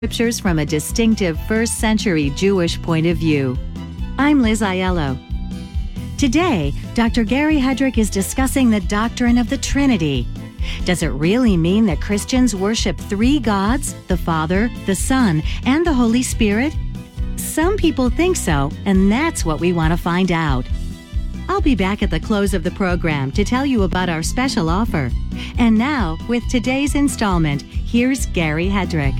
Scriptures from a distinctive first-century Jewish point of view. I'm Liz Aiello. Today, Dr. Gary Hedrick is discussing the doctrine of the Trinity. Does it really mean that Christians worship three gods, the Father, the Son, and the Holy Spirit? Some people think so, and that's what we want to find out. I'll be back at the close of the program to tell you about our special offer. And now, with today's installment, here's Gary Hedrick.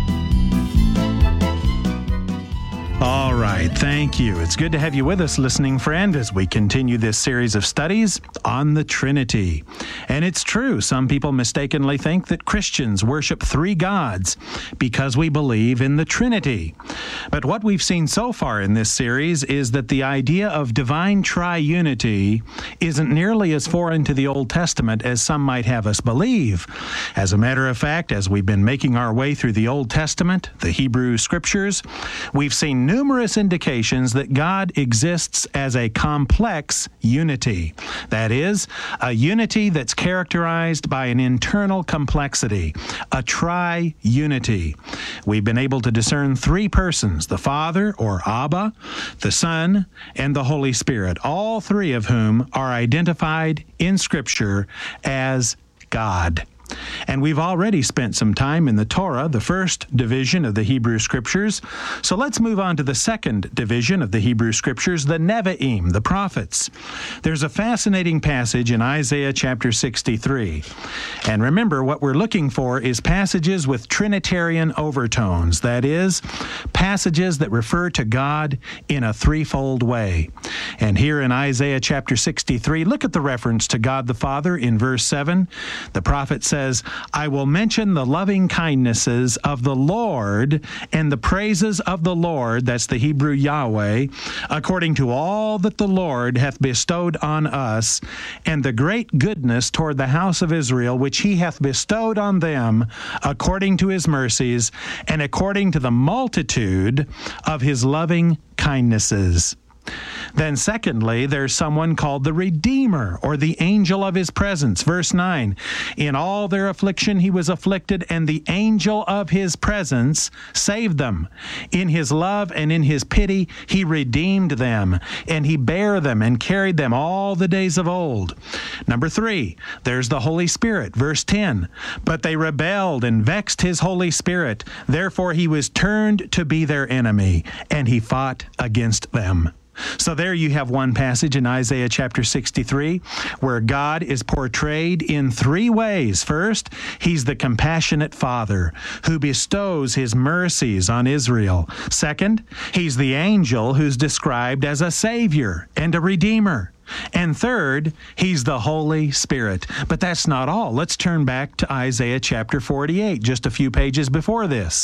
All right, thank you. It's good to have you with us, listening friend, as we continue this series of studies on the Trinity. And it's true, some people mistakenly think that Christians worship three gods because we believe in the Trinity. But what we've seen so far in this series is that the idea of divine triunity isn't nearly as foreign to the Old Testament as some might have us believe. As a matter of fact, as we've been making our way through the Old Testament, the Hebrew Scriptures, we've seen numerous indications that God exists as a complex unity. That is, a unity that's characterized by an internal complexity, a tri-unity. We've been able to discern three persons, the Father, or Abba, the Son, and the Holy Spirit, all three of whom are identified in Scripture as God. And we've already spent some time in the Torah, the first division of the Hebrew Scriptures. So let's move on to the second division of the Hebrew Scriptures, the Nevi'im, the prophets. There's a fascinating passage in Isaiah chapter 63. And remember, what we're looking for is passages with Trinitarian overtones. That is, passages that refer to God in a threefold way. And here in Isaiah chapter 63, look at the reference to God the Father in verse 7. The prophet says, I will mention the loving kindnesses of the Lord and the praises of the Lord, that's the Hebrew Yahweh, according to all that the Lord hath bestowed on us, and the great goodness toward the house of Israel, which he hath bestowed on them, according to his mercies, and according to the multitude of his loving kindnesses. Then secondly, there's someone called the Redeemer, or the angel of his presence. Verse 9, in all their affliction he was afflicted, and the angel of his presence saved them. In his love and in his pity he redeemed them, and he bare them and carried them all the days of old. Number 3, there's the Holy Spirit. Verse 10, but they rebelled and vexed his Holy Spirit. Therefore he was turned to be their enemy, and he fought against them. So there you have one passage in Isaiah chapter 63 where God is portrayed in three ways. First, he's the compassionate Father who bestows his mercies on Israel. Second, he's the angel who's described as a Savior and a Redeemer. And third, he's the Holy Spirit. But that's not all. Let's turn back to Isaiah chapter 48, just a few pages before this.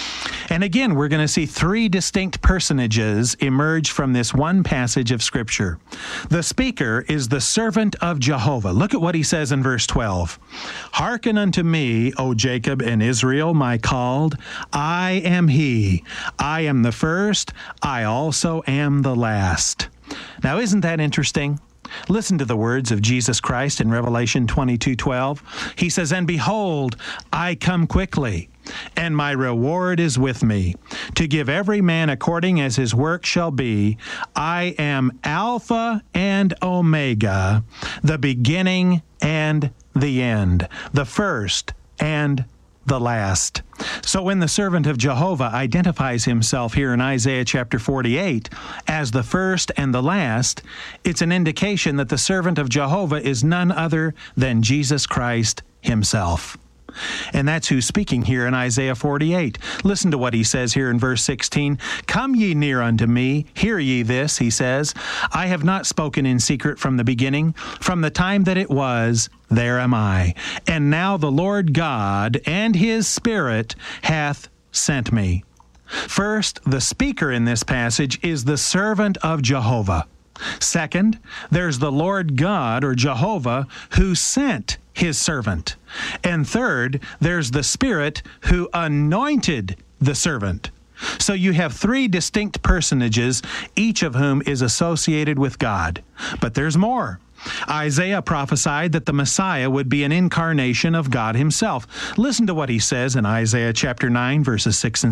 And again, we're going to see three distinct personages emerge from this one passage of Scripture. The speaker is the servant of Jehovah. Look at what he says in verse 12. Hearken unto me, O Jacob and Israel, my called. I am he. I am the first. I also am the last. Now, isn't that interesting? Listen to the words of Jesus Christ in Revelation 22:12. He says, and behold, I come quickly, and my reward is with me, to give every man according as his work shall be. I am Alpha and Omega, the beginning and the end, the first and the last. So when the servant of Jehovah identifies himself here in Isaiah chapter 48 as the first and the last, it's an indication that the servant of Jehovah is none other than Jesus Christ himself. And that's who's speaking here in Isaiah 48. Listen to what he says here in verse 16. Come ye near unto me, hear ye this, he says. I have not spoken in secret from the beginning. From the time that it was, there am I. And now the Lord God and his Spirit hath sent me. First, the speaker in this passage is the servant of Jehovah. Second, there's the Lord God, or Jehovah, who sent his servant. And third, there's the Spirit who anointed the servant. So you have three distinct personages, each of whom is associated with God. But there's more. Isaiah prophesied that the Messiah would be an incarnation of God himself. Listen to what he says in Isaiah chapter 9, verses 6 and